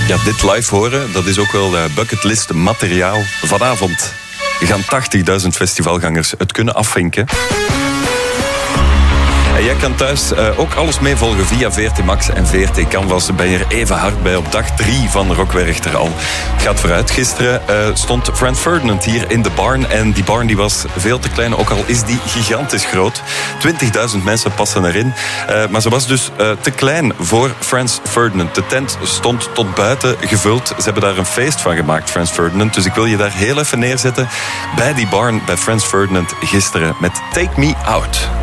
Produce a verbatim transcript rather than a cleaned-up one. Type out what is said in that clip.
Ja, dit live horen, dat is ook wel bucketlist materiaal. Vanavond gaan tachtigduizend festivalgangers het kunnen afvinken. En jij kan thuis uh, ook alles meevolgen via V R T Max en V R T Canvas. Ben je er even hard bij op dag drie van Rock Werchter al. Gaat vooruit. Gisteren uh, stond Franz Ferdinand hier in de barn. En die barn die was veel te klein, ook al is die gigantisch groot. twintigduizend mensen passen erin. Uh, maar ze was dus uh, te klein voor Franz Ferdinand. De tent stond tot buiten gevuld. Ze hebben daar een feest van gemaakt, Franz Ferdinand. Dus ik wil je daar heel even neerzetten bij die barn bij Franz Ferdinand gisteren met Take Me Out.